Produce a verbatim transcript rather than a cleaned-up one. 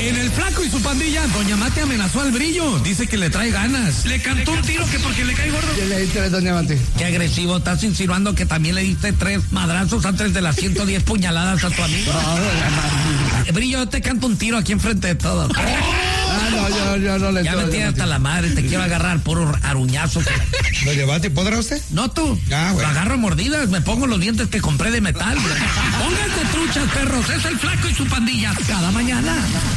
En el Flaco y su pandilla, doña Mate amenazó al Brillo. Dice que le trae ganas. Le cantó un tiro que porque le cae gordo. ¿Qué le diste, doña Mate? Qué agresivo, estás insinuando que también le diste tres madrazos antes de las ciento diez puñaladas a tu amigo. No, doña Mate. Brillo, yo te canto un tiro aquí enfrente de todos. Ah, no, yo, yo no le Ya me tienes hasta la madre, te quiero agarrar puro aruñazo. Doña Mate, ¿podrá usted? No tú. Ah, bueno. Lo agarro a mordidas, me pongo los dientes que compré de metal. Pónganse truchas, perros, es el Flaco y su pandilla. Cada mañana.